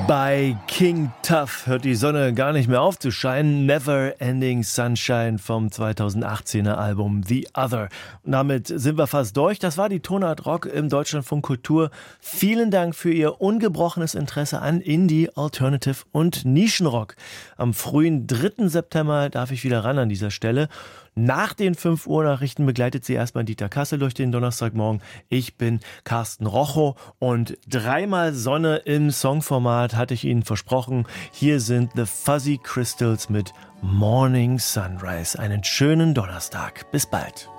Bei King Tuff hört die Sonne gar nicht mehr auf zu scheinen. Never Ending Sunshine vom 2018er Album The Other. Und damit sind wir fast durch. Das war die Tonart Rock im Deutschlandfunk Kultur. Vielen Dank für Ihr ungebrochenes Interesse an Indie, Alternative und Nischenrock. Am frühen 3. September darf ich wieder ran an dieser Stelle. Nach den 5 Uhr Nachrichten begleitet Sie erstmal Dieter Kassel durch den Donnerstagmorgen. Ich bin Carsten Rochow und 3-mal Sonne im Songformat hatte ich Ihnen versprochen. Hier sind The Fuzzy Crystals mit Morning Sunrise. Einen schönen Donnerstag. Bis bald.